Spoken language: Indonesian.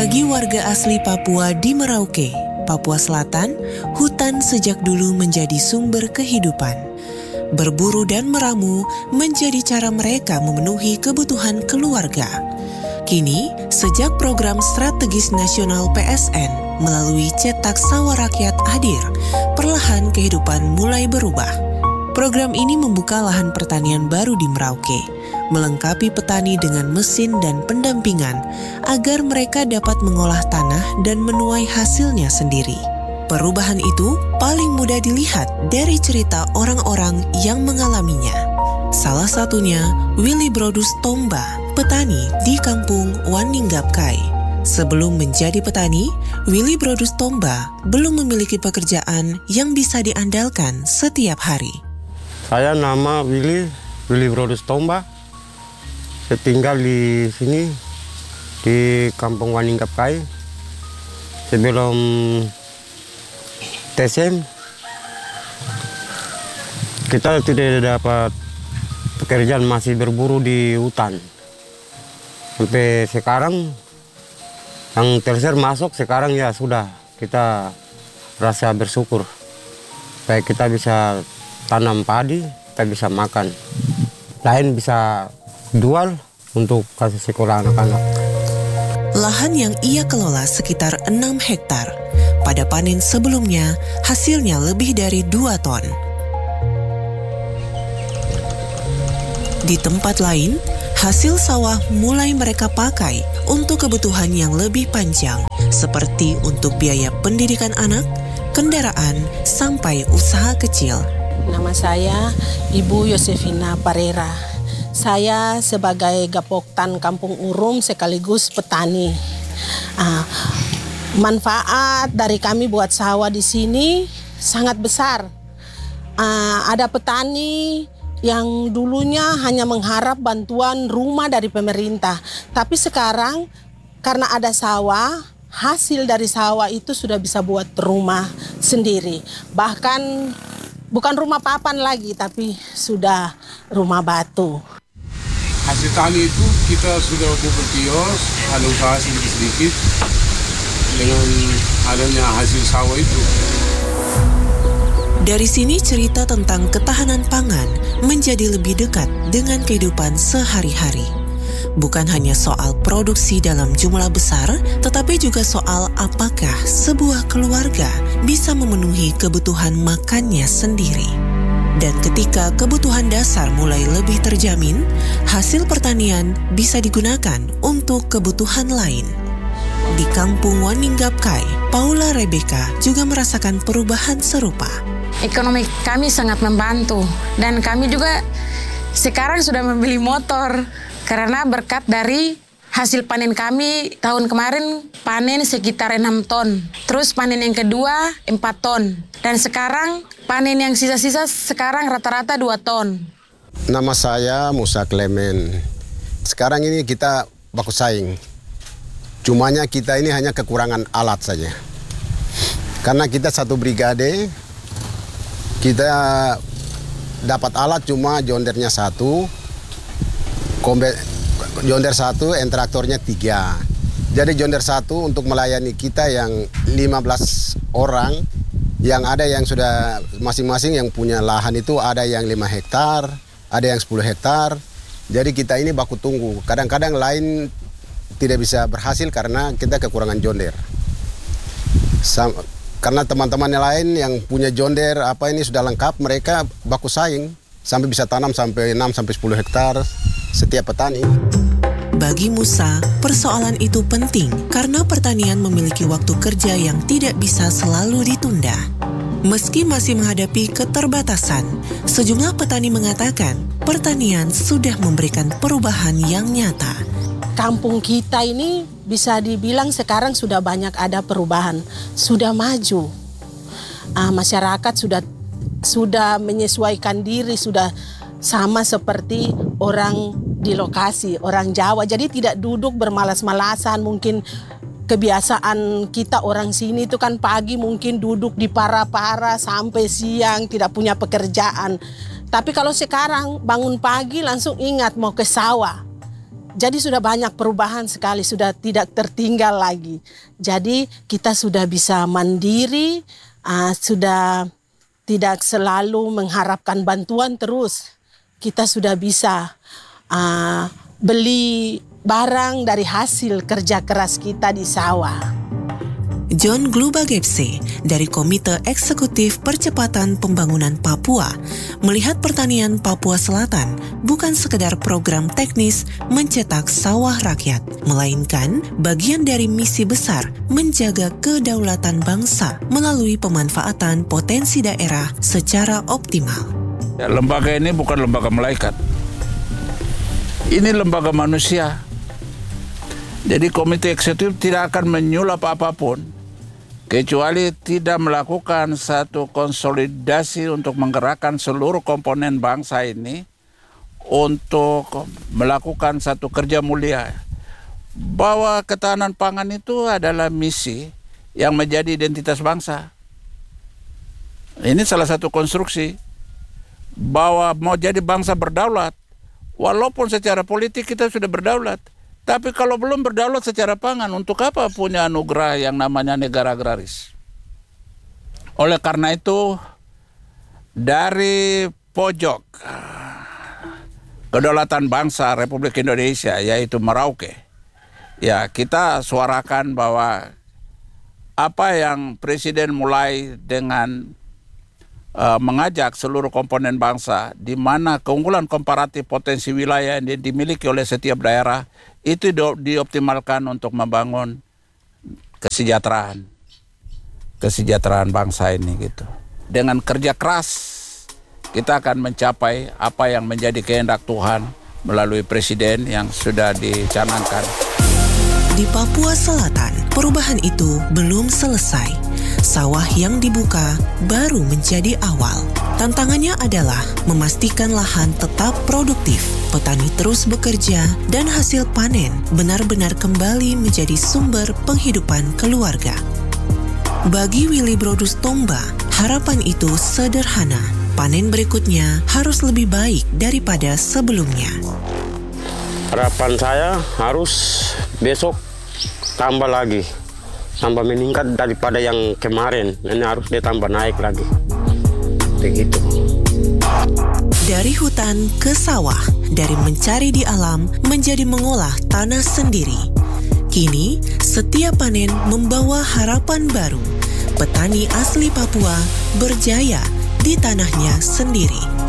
Bagi warga asli Papua di Merauke, Papua Selatan, hutan sejak dulu menjadi sumber kehidupan. Berburu dan meramu menjadi cara mereka memenuhi kebutuhan keluarga. Kini, sejak program strategis nasional PSN melalui Cetak Sawah Rakyat hadir, perlahan kehidupan mulai berubah. Program ini membuka lahan pertanian baru di Merauke, melengkapi petani dengan mesin dan pendampingan agar mereka dapat mengolah tanah dan menuai hasilnya sendiri. Perubahan itu paling mudah dilihat dari cerita orang-orang yang mengalaminya. Salah satunya Willy Brodus Tomba, petani di kampung Waninggapkai. Sebelum menjadi petani, Willy Brodus Tomba belum memiliki pekerjaan yang bisa diandalkan setiap hari. Saya nama Willy Brodus Tomba. Saya tinggal di sini, di kampung Waninggapkai. Sebelum TSM, kita tidak dapat pekerjaan, masih berburu di hutan. Sampai sekarang, yang terser masuk sekarang ya sudah, kita rasa bersyukur. Supaya kita bisa tanam padi, kita bisa makan. Lain bisa jual untuk kasih sekolah anak-anak. Lahan yang ia kelola sekitar 6 hektar. Pada panen sebelumnya, hasilnya lebih dari 2 ton. Di tempat lain, hasil sawah mulai mereka pakai untuk kebutuhan yang lebih panjang, seperti untuk biaya pendidikan anak, kendaraan, sampai usaha kecil. Nama saya Ibu Yosefina Parera. Saya sebagai Gapoktan Kampung Urum sekaligus petani. Manfaat dari kami buat sawah di sini sangat besar. Ada petani yang dulunya hanya mengharap bantuan rumah dari pemerintah. Tapi sekarang karena ada sawah, hasil dari sawah itu sudah bisa buat rumah sendiri. Bahkan bukan rumah papan lagi, tapi sudah rumah batu. Hasil tani itu kita sudah buka kios, ada usaha sedikit-sedikit dengan adanya hasil sawah itu. Dari sini cerita tentang ketahanan pangan menjadi lebih dekat dengan kehidupan sehari-hari. Bukan hanya soal produksi dalam jumlah besar, tetapi juga soal apakah sebuah keluarga bisa memenuhi kebutuhan makannya sendiri. Dan ketika kebutuhan dasar mulai lebih terjamin, hasil pertanian bisa digunakan untuk kebutuhan lain. Di kampung Waninggapkai, Paula Rebecca juga merasakan perubahan serupa. Ekonomi kami sangat membantu dan kami juga sekarang sudah membeli motor karena berkat dari hasil panen kami tahun kemarin panen sekitar 6 ton. Terus panen yang kedua 4 ton. Dan sekarang panen yang sisa-sisa sekarang rata-rata 2 ton. Nama saya Musa Clement. Sekarang ini kita baku saing. Cumanya kita ini hanya kekurangan alat saja. Karena kita satu brigade, kita dapat alat cuma jondernya 1, jonder 1, traktornya 3. Jadi jonder 1 untuk melayani kita yang 15 orang, yang ada yang sudah masing-masing yang punya lahan itu ada yang 5 hektar, ada yang 10 hektar. Jadi kita ini baku tunggu. Kadang-kadang lain tidak bisa berhasil karena kita kekurangan jonder. Karena teman-teman yang lain yang punya jonder ini sudah lengkap, mereka baku saing sampai bisa tanam sampai 6 sampai 10 hektar setiap petani. Bagi Musa, persoalan itu penting karena pertanian memiliki waktu kerja yang tidak bisa selalu ditunda. Meski masih menghadapi keterbatasan, sejumlah petani mengatakan pertanian sudah memberikan perubahan yang nyata. Kampung kita ini bisa dibilang sekarang sudah banyak ada perubahan, sudah maju. Masyarakat sudah menyesuaikan diri, sudah sama seperti orang di lokasi, orang Jawa. Jadi tidak duduk bermalas-malasan. Mungkin kebiasaan kita orang sini itu kan pagi mungkin duduk di para-para sampai siang, tidak punya pekerjaan. Tapi kalau sekarang bangun pagi langsung ingat mau ke sawah. Jadi sudah banyak perubahan sekali, sudah tidak tertinggal lagi. Jadi kita sudah bisa mandiri, sudah tidak selalu mengharapkan bantuan terus. Kita sudah bisa beli barang dari hasil kerja keras kita di sawah. John Glubagepse dari Komite Eksekutif Percepatan Pembangunan Papua melihat pertanian Papua Selatan bukan sekedar program teknis mencetak sawah rakyat, melainkan bagian dari misi besar menjaga kedaulatan bangsa melalui pemanfaatan potensi daerah secara optimal. Lembaga ini bukan lembaga malaikat. Ini lembaga manusia. Jadi komite eksekutif tidak akan menyulap apapun kecuali tidak melakukan satu konsolidasi untuk menggerakkan seluruh komponen bangsa ini untuk melakukan satu kerja mulia. Bahwa ketahanan pangan itu adalah misi yang menjadi identitas bangsa. Ini salah satu konstruksi bahwa mau jadi bangsa berdaulat, walaupun secara politik kita sudah berdaulat. Tapi kalau belum berdaulat secara pangan, untuk apa punya anugerah yang namanya negara agraris? Oleh karena itu, dari pojok kedaulatan bangsa Republik Indonesia, yaitu Merauke, ya kita suarakan bahwa apa yang Presiden mulai dengan mengajak seluruh komponen bangsa di mana keunggulan komparatif potensi wilayah yang dimiliki oleh setiap daerah itu dioptimalkan untuk membangun kesejahteraan bangsa ini gitu. Dengan kerja keras kita akan mencapai apa yang menjadi kehendak Tuhan melalui Presiden yang sudah dicanangkan. Di Papua Selatan, perubahan itu belum selesai. Sawah yang dibuka baru menjadi awal. Tantangannya adalah memastikan lahan tetap produktif, petani terus bekerja, dan hasil panen benar-benar kembali menjadi sumber penghidupan keluarga. Bagi Willy Brodus Tomba, harapan itu sederhana. Panen berikutnya harus lebih baik daripada sebelumnya. Harapan saya harus besok tambah lagi, tambah meningkat daripada yang kemarin. Ini harus ditambah naik lagi. Begitu. Dari hutan ke sawah, dari mencari di alam menjadi mengolah tanah sendiri. Kini, setiap panen membawa harapan baru. Petani asli Papua berjaya di tanahnya sendiri.